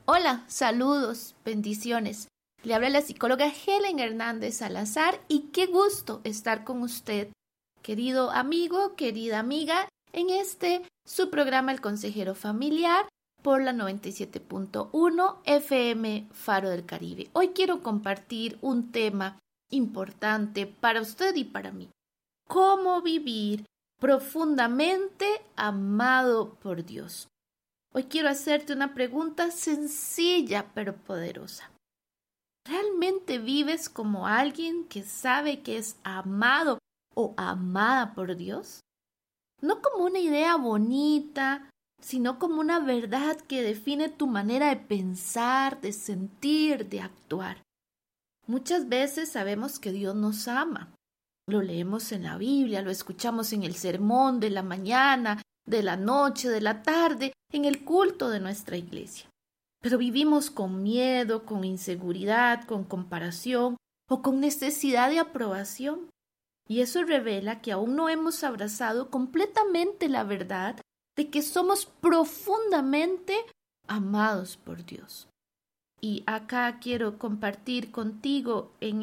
Hola, saludos, bendiciones. Le habla la psicóloga Helen Hernández Salazar y qué gusto estar con usted, querido amigo, querida amiga, en su programa El Consejero Familiar por la 97.1 FM Faro del Caribe. Hoy quiero compartir un tema importante para usted y para mí. ¿Cómo vivir profundamente amado por Dios? Hoy quiero hacerte una pregunta sencilla pero poderosa. ¿Realmente vives como alguien que sabe que es amado o amada por Dios? No como una idea bonita, sino como una verdad que define tu manera de pensar, de sentir, de actuar. Muchas veces sabemos que Dios nos ama. Lo leemos en la Biblia, lo escuchamos en el sermón de la mañana, de la noche, de la tarde, en el culto de nuestra iglesia. Pero vivimos con miedo, con inseguridad, con comparación o con necesidad de aprobación. Y eso revela que aún no hemos abrazado completamente la verdad de que somos profundamente amados por Dios. Y acá quiero compartir contigo en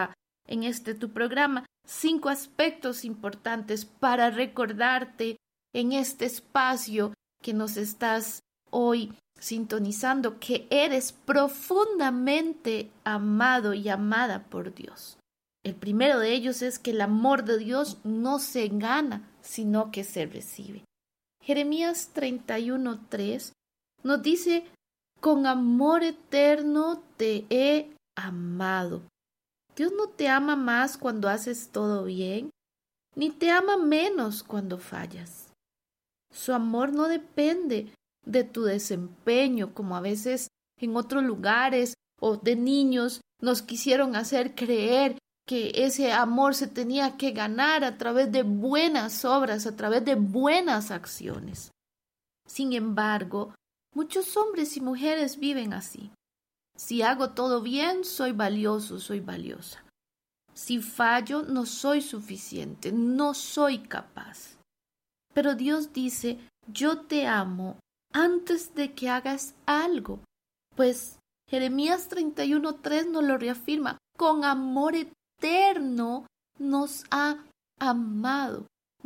tu programa 5 aspectos importantes para recordarte en este espacio que nos estás hoy sintonizando, que eres profundamente amado y amada por Dios. El primero de ellos es que el amor de Dios no se gana, sino que se recibe. Jeremías 31:3 nos dice: con amor eterno te he amado. Dios no te ama más cuando haces todo bien, ni te ama menos cuando fallas. Su amor no depende de tu desempeño, como a veces en otros lugares o de niños nos quisieron hacer creer que ese amor se tenía que ganar a través de buenas obras, a través de buenas acciones. Sin embargo, muchos hombres y mujeres viven así. Si hago todo bien, soy valioso, soy valiosa. Si fallo, no soy suficiente, no soy capaz. Pero Dios dice: yo te amo antes de que hagas algo. Pues Jeremías 31:3 nos lo reafirma: con amor eterno nos ha amado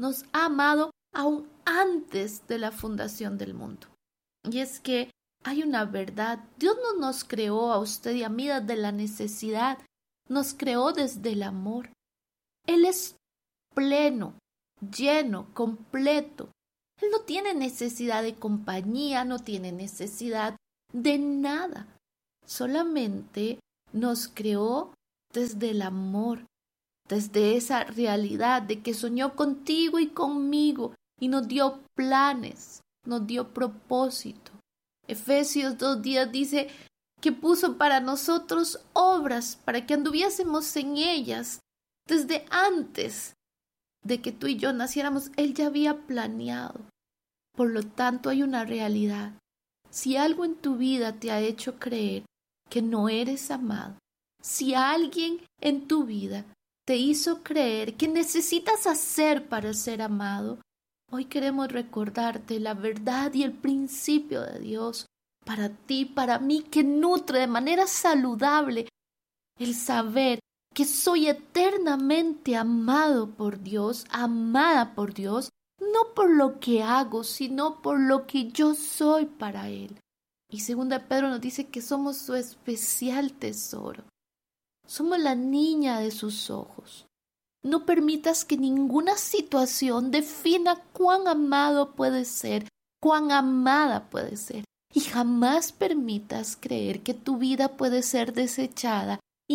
aún antes de la fundación del mundo. Y es que hay una verdad: Dios no nos creó a usted y a mí desde la necesidad, nos creó desde el amor. Él es pleno, lleno, completo. Él no tiene necesidad de compañía, no tiene necesidad de nada. Solamente nos creó desde el amor, desde esa realidad de que soñó contigo y conmigo y nos dio planes, nos dio propósito. Efesios 2:10 dice que puso para nosotros obras para que anduviésemos en ellas. Desde antes de que tú y yo naciéramos, Él ya había planeado. Por lo tanto, hay una realidad. Si algo en tu vida te ha hecho creer que no eres amado, si alguien en tu vida te hizo creer que necesitas hacer para ser amado, hoy queremos recordarte la verdad y el principio de Dios para ti, para mí, que nutre de manera saludable el saber que soy eternamente amado por Dios, amada por Dios, no por lo que hago, sino por lo que yo soy para Él. Y 2 Pedro nos dice que somos su especial tesoro. Somos la niña de sus ojos. No permitas que ninguna situación defina cuán amado puedes ser, cuán amada puedes ser. Y jamás permitas creer que tu vida puede ser desechada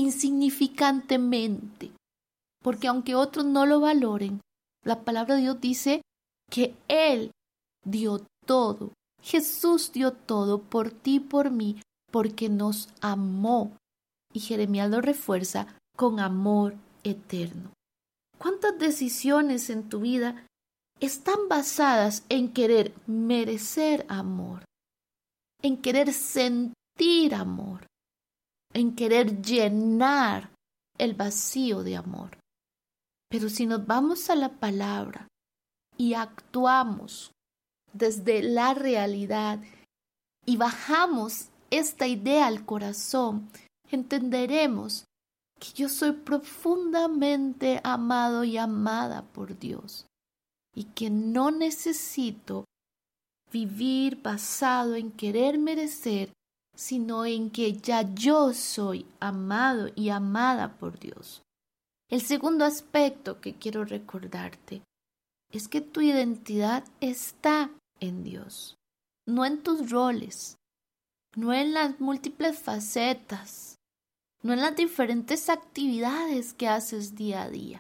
insignificantemente. Porque aunque otros no lo valoren, la palabra de Dios dice que Él dio todo. Jesús dio todo por ti y por mí, porque nos amó. Y Jeremías lo refuerza: con amor eterno. ¿Cuántas decisiones en tu vida están basadas en querer merecer amor, en querer sentir amor, en querer llenar el vacío de amor? Pero si nos vamos a la palabra y actuamos desde la realidad y bajamos esta idea al corazón, entenderemos que yo soy profundamente amado y amada por Dios y que no necesito vivir basado en querer merecer, sino en que ya yo soy amado y amada por Dios. El segundo aspecto que quiero recordarte es que tu identidad está en Dios, no en tus roles, no en las múltiples facetas, no en las diferentes actividades que haces día a día.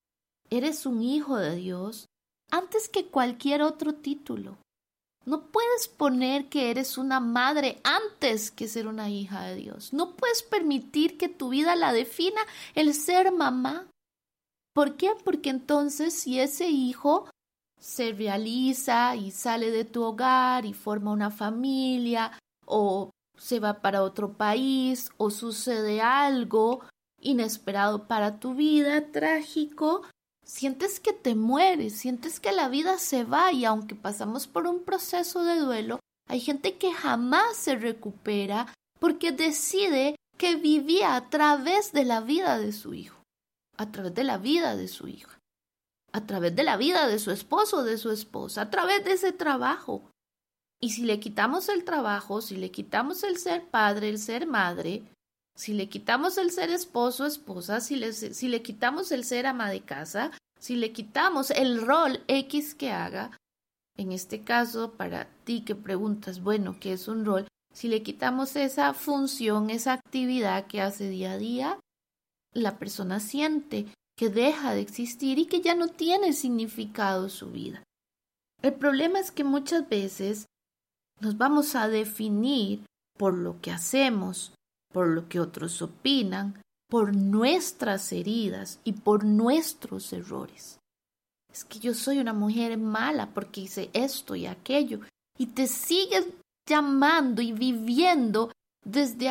Eres un hijo de Dios antes que cualquier otro título. No puedes poner que eres una madre antes que ser una hija de Dios. No puedes permitir que tu vida la defina el ser mamá. ¿Por qué? Porque entonces si ese hijo se realiza y sale de tu hogar y forma una familia o se va para otro país o sucede algo inesperado para tu vida, trágico, sientes que te mueres, sientes que la vida se va y aunque pasamos por un proceso de duelo, hay gente que jamás se recupera porque decide que vivía a través de la vida de su hijo, a través de la vida de su hija, a través de la vida de su esposo o de su esposa, a través de ese trabajo. Y si le quitamos el trabajo, si le quitamos el ser padre, el ser madre, si le quitamos el ser esposo, esposa, si le quitamos el ser ama de casa, si le quitamos el rol X que haga, en este caso, para ti que preguntas, bueno, ¿qué es un rol? Si le quitamos esa función, esa actividad que hace día a día, la persona siente que deja de existir y que ya no tiene significado su vida. El problema es que muchas veces nos vamos a definir por lo que hacemos, por lo que otros opinan, por nuestras heridas y por nuestros errores. Es que yo soy una mujer mala porque hice esto y aquello, y te sigues llamando y viviendo desde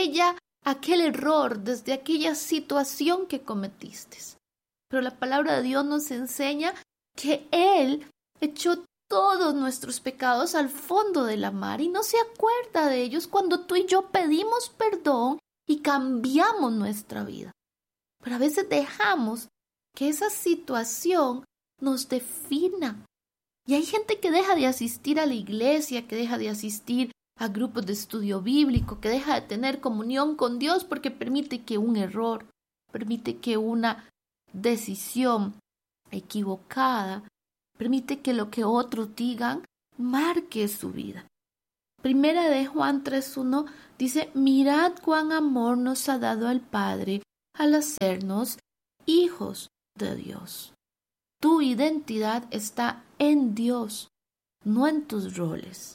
aquel error, desde aquella situación que cometiste. Pero la palabra de Dios nos enseña que Él echó todos nuestros pecados al fondo de la mar y no se acuerda de ellos cuando tú y yo pedimos perdón y cambiamos nuestra vida. Pero a veces dejamos que esa situación nos defina. Y hay gente que deja de asistir a la iglesia, que deja de asistir a grupos de estudio bíblico, que deja de tener comunión con Dios porque permite que un error, permite que una decisión equivocada, permite que lo que otros digan marque su vida. Primera de Juan 3:1 dice, mirad cuán amor nos ha dado el Padre al hacernos hijos de Dios. Tu identidad está en Dios, no en tus roles,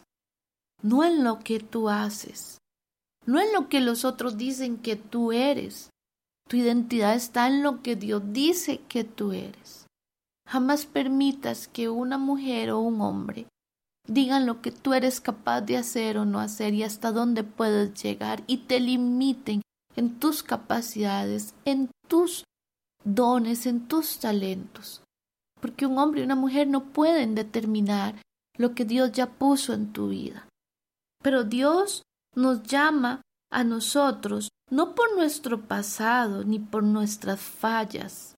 no en lo que tú haces, no en lo que los otros dicen que tú eres. Tu identidad está en lo que Dios dice que tú eres. Jamás permitas que una mujer o un hombre digan lo que tú eres capaz de hacer o no hacer y hasta dónde puedes llegar y te limiten en tus capacidades, en tus dones, en tus talentos. Porque un hombre y una mujer no pueden determinar lo que Dios ya puso en tu vida. Pero Dios nos llama a nosotros no por nuestro pasado ni por nuestras fallas.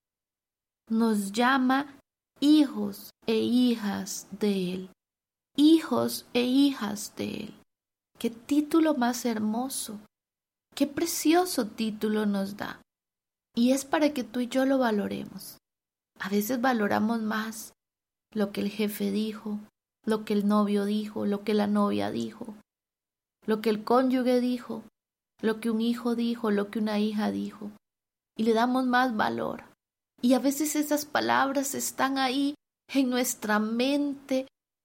Nos llama hijos e hijas de Él. Hijos e hijas de Él. ¡Qué título más hermoso! ¡Qué precioso título nos da! Y es para que tú y yo lo valoremos. A veces valoramos más lo que el jefe dijo, lo que el novio dijo, lo que la novia dijo, lo que el cónyuge dijo, lo que un hijo dijo, lo que una hija dijo. Y le damos más valor. Y a veces esas palabras están ahí en nuestra mente,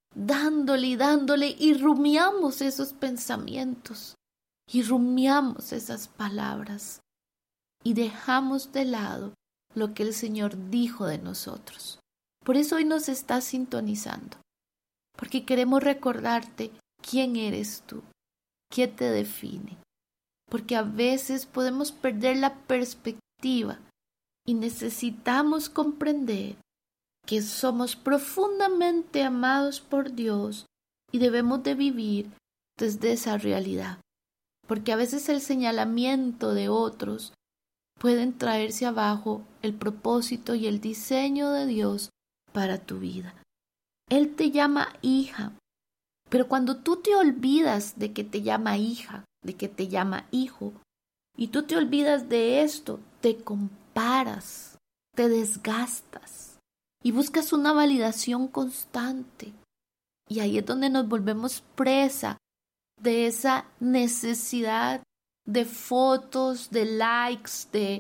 dándole y rumiamos esos pensamientos y rumiamos esas palabras y dejamos de lado lo que el Señor dijo de nosotros. Por eso hoy nos está sintonizando, porque queremos recordarte quién eres tú, qué te define, porque a veces podemos perder la perspectiva y necesitamos comprender que somos profundamente amados por Dios y debemos de vivir desde esa realidad. porque a veces el señalamiento de otros pueden traerse abajo el propósito y el diseño de Dios para tu vida. Él te llama hija, pero cuando tú te olvidas de que te llama hija, de que te llama hijo, y tú te olvidas de esto, te comparas, te desgastas y buscas una validación constante. Y ahí es donde nos volvemos presa de esa necesidad de fotos, de likes,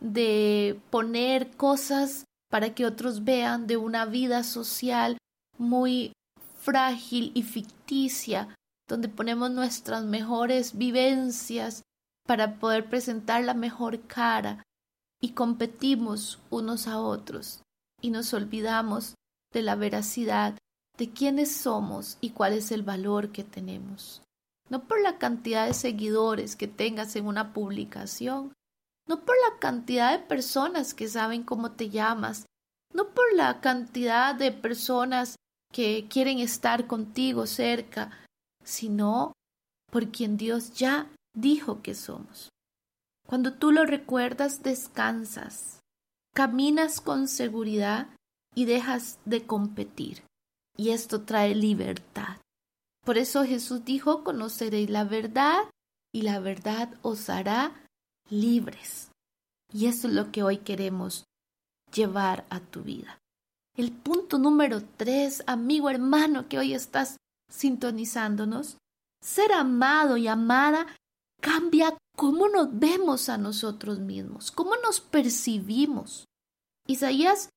de poner cosas para que otros vean, de una vida social muy frágil y ficticia, donde ponemos nuestras mejores vivencias para poder presentar la mejor cara y competimos unos a otros y nos olvidamos de la veracidad de quiénes somos y cuál es el valor que tenemos. No por la cantidad de seguidores que tengas en una publicación, no por la cantidad de personas que saben cómo te llamas, no por la cantidad de personas que quieren estar contigo cerca, sino por quien Dios ya dijo que somos. Cuando tú lo recuerdas, descansas, caminas con seguridad y dejas de competir. Y esto trae libertad. Por eso Jesús dijo, conoceréis la verdad y la verdad os hará libres. Y eso es lo que hoy queremos llevar a tu vida. El punto número 3, amigo, hermano, que hoy estás sintonizándonos, ser amado y amada cambia cómo nos vemos a nosotros mismos, cómo nos percibimos. Isaías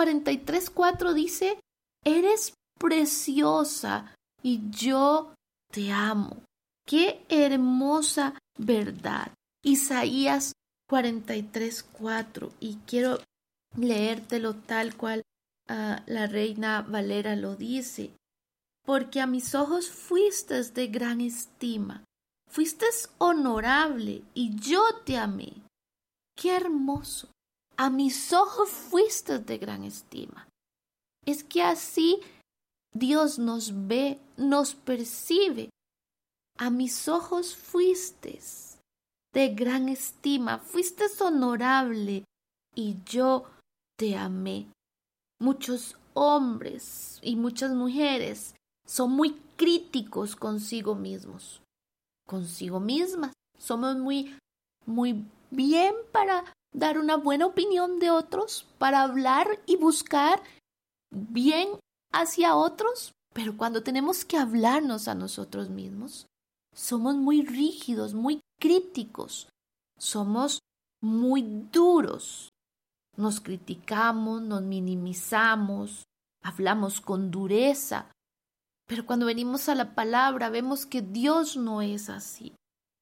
43:4 dice, eres preciosa y yo te amo. ¡Qué hermosa verdad! Isaías 43:4, y quiero leértelo tal cual la Reina Valera lo dice. Porque a mis ojos fuiste de gran estima, fuiste honorable y yo te amé. ¡Qué hermoso! A mis ojos fuiste de gran estima. Es que así Dios nos ve, nos percibe. A mis ojos fuiste de gran estima, fuiste honorable y yo te amé. Muchos hombres y muchas mujeres son muy críticos consigo mismos, consigo mismas. Somos muy bien para dar una buena opinión de otros, para hablar y buscar bien hacia otros, pero cuando tenemos que hablarnos a nosotros mismos, somos muy rígidos, muy críticos, somos muy duros. Nos criticamos, nos minimizamos, hablamos con dureza, pero cuando venimos a la palabra vemos que Dios no es así.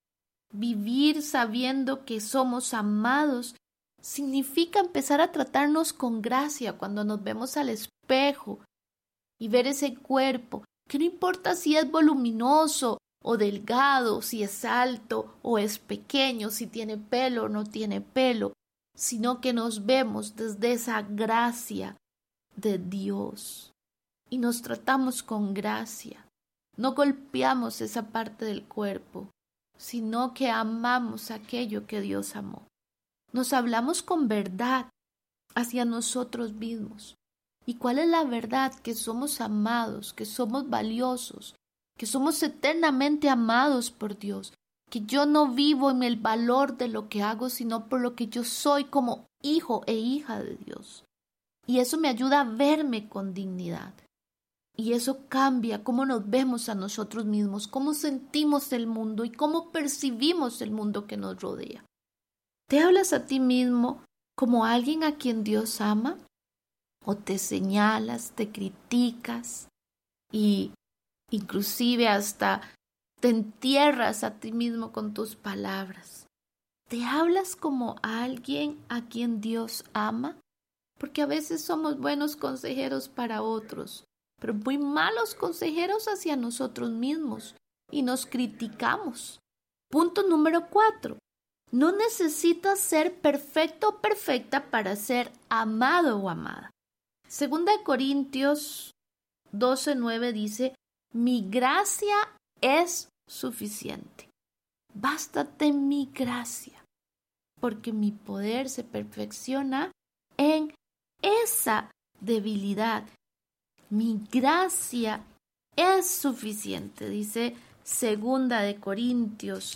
Vivir sabiendo que somos amados significa empezar a tratarnos con gracia cuando nos vemos al espejo y ver ese cuerpo, que no importa si es voluminoso o delgado, si es alto o es pequeño, si tiene pelo o no tiene pelo, sino que nos vemos desde esa gracia de Dios y nos tratamos con gracia. No golpeamos esa parte del cuerpo, sino que amamos aquello que Dios amó. Nos hablamos con verdad hacia nosotros mismos. ¿Y cuál es la verdad? Que somos amados, que somos valiosos, que somos eternamente amados por Dios, que yo no vivo en el valor de lo que hago, sino por lo que yo soy como hijo e hija de Dios. Y eso me ayuda a verme con dignidad. Y eso cambia cómo nos vemos a nosotros mismos, cómo sentimos el mundo y cómo percibimos el mundo que nos rodea. ¿Te hablas a ti mismo como alguien a quien Dios ama? ¿O te señalas, te criticas y inclusive hasta te entierras a ti mismo con tus palabras? ¿Te hablas como alguien a quien Dios ama? Porque a veces somos buenos consejeros para otros, pero muy malos consejeros hacia nosotros mismos y nos criticamos. Punto número 4. No necesitas ser perfecto o perfecta para ser amado o amada. 2 Corintios 12:9 dice, mi gracia es suficiente. bástate mi gracia, porque mi poder se perfecciona en esa debilidad. Mi gracia es suficiente, dice 2 Corintios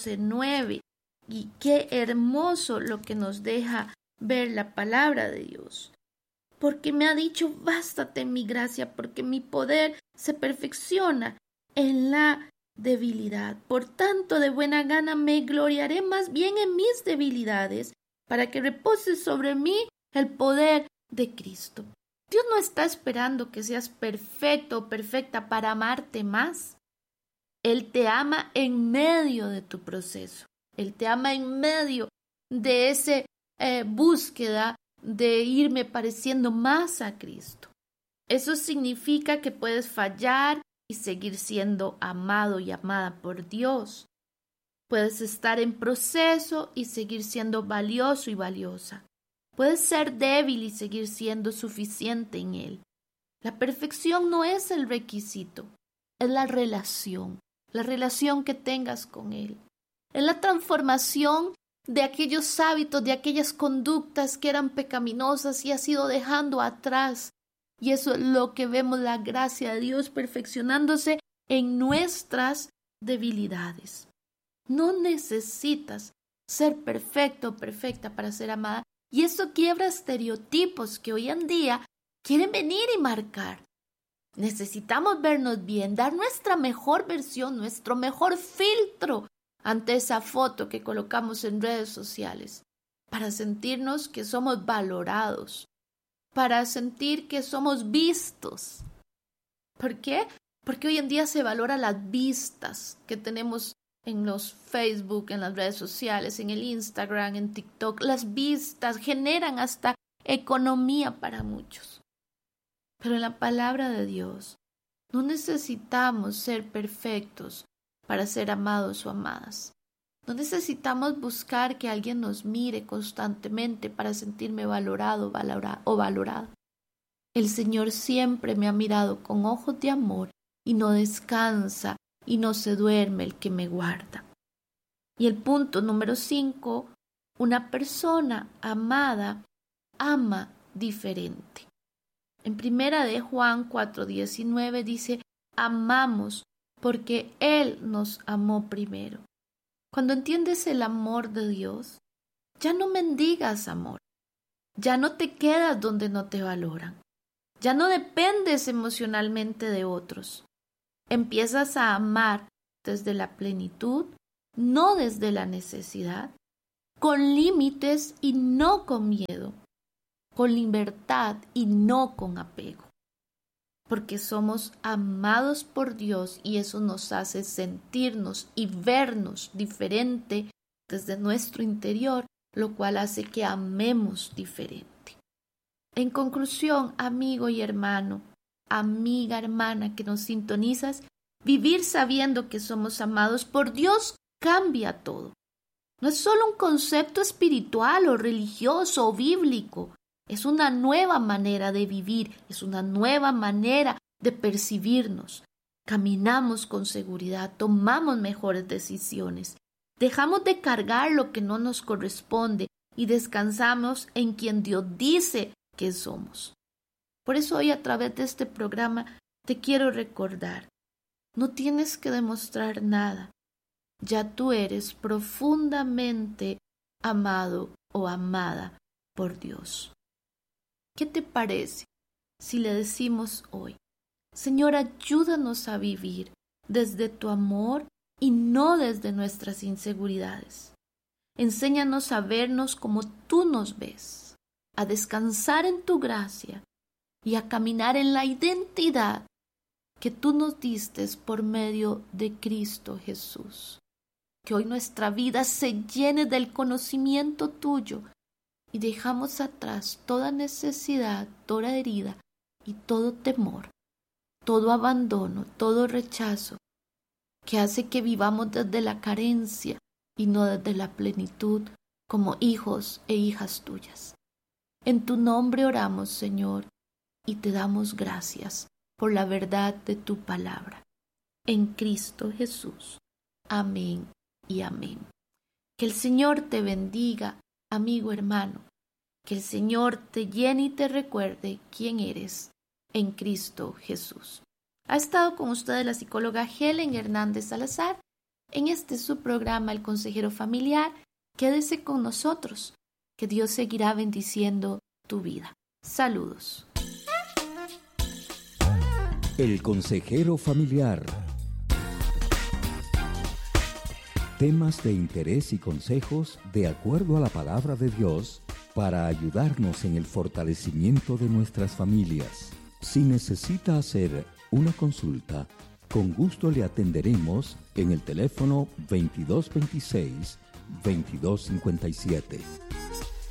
12:9. Y qué hermoso lo que nos deja ver la palabra de Dios. Porque me ha dicho, bástate mi gracia, porque mi poder se perfecciona en la debilidad. Por tanto, de buena gana me gloriaré más bien en mis debilidades, para que repose sobre mí el poder de Cristo. Dios no está esperando que seas perfecto o perfecta para amarte más. Él te ama en medio de tu proceso. Él te ama en medio de esa búsqueda de irme pareciendo más a Cristo. Eso significa que puedes fallar y seguir siendo amado y amada por Dios. Puedes estar en proceso y seguir siendo valioso y valiosa. Puedes ser débil y seguir siendo suficiente en Él. La perfección no es el requisito, es la relación que tengas con Él. Es la transformación de aquellos hábitos, de aquellas conductas que eran pecaminosas y has ido dejando atrás. Y eso es lo que vemos, la gracia de Dios perfeccionándose en nuestras debilidades. No necesitas ser perfecto o perfecta para ser amada. Y eso quiebra estereotipos que hoy en día quieren venir y marcar. Necesitamos vernos bien, dar nuestra mejor versión, nuestro mejor filtro ante esa foto que colocamos en redes sociales, para sentirnos que somos valorados, para sentir que somos vistos. ¿Por qué? Porque hoy en día se valora las vistas que tenemos en los Facebook, en las redes sociales, en el Instagram, en TikTok. Las vistas generan hasta economía para muchos. Pero en la palabra de Dios no necesitamos ser perfectos para ser amados o amadas. No necesitamos buscar que alguien nos mire constantemente para sentirme valorado o valorada. El Señor siempre me ha mirado con ojos de amor y no descansa y no se duerme el que me guarda. Y el punto número 5, una persona amada ama diferente. En 1 Juan 4:19 dice, amamos porque Él nos amó primero. Cuando entiendes el amor de Dios, ya no mendigas amor, ya no te quedas donde no te valoran, ya no dependes emocionalmente de otros. Empiezas a amar desde la plenitud, no desde la necesidad, con límites y no con miedo, con libertad y no con apego. Porque somos amados por Dios y eso nos hace sentirnos y vernos diferente desde nuestro interior, lo cual hace que amemos diferente. En conclusión, amigo y hermano, amiga, hermana que nos sintonizas, vivir sabiendo que somos amados por Dios cambia todo. No es solo un concepto espiritual o religioso o bíblico. Es una nueva manera de vivir, es una nueva manera de percibirnos. Caminamos con seguridad, tomamos mejores decisiones, dejamos de cargar lo que no nos corresponde y descansamos en quien Dios dice que somos. Por eso hoy a través de este programa te quiero recordar, no tienes que demostrar nada, ya tú eres profundamente amado o amada por Dios. ¿Qué te parece si le decimos hoy, Señor, ayúdanos a vivir desde tu amor y no desde nuestras inseguridades? Enséñanos a vernos como tú nos ves, a descansar en tu gracia y a caminar en la identidad que tú nos diste por medio de Cristo Jesús. Que hoy nuestra vida se llene del conocimiento tuyo y dejamos atrás toda necesidad, toda herida y todo temor, todo abandono, todo rechazo que hace que vivamos desde la carencia y no desde la plenitud como hijos e hijas tuyas. En tu nombre oramos, Señor, y te damos gracias por la verdad de tu palabra. En Cristo Jesús. Amén y amén. Que el Señor te bendiga, amigo hermano. Que el Señor te llene y te recuerde quién eres en Cristo Jesús. Ha estado con ustedes la psicóloga Helen Hernández Salazar en este su programa El Consejero Familiar. Quédese con nosotros, que Dios seguirá bendiciendo tu vida. Saludos. El Consejero Familiar. Temas de interés y consejos de acuerdo a la palabra de Dios para ayudarnos en el fortalecimiento de nuestras familias. Si necesita hacer una consulta, con gusto le atenderemos en el teléfono 2226-2257.